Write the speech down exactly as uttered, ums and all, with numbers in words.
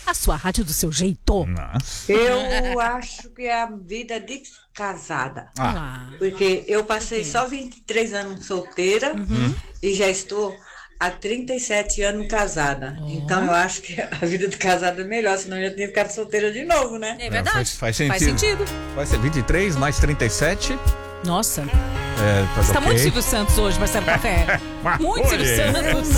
A sua rádio do seu jeito. Nossa. Eu acho que é a vida de casada. Ah. Porque eu passei só vinte e três anos solteira Uhum. e já estou há trinta e sete anos casada. Oh. Então eu acho que a vida de casada é melhor, senão eu já tinha ficado solteira de novo, né? É verdade. Faz, faz sentido. Faz sentido. Vai ser vinte e três mais trinta e sete. Nossa. É, tá Você tá ok. muito Silvio Santos hoje, Marcelo Café. Muito Silvio Olha. Santos.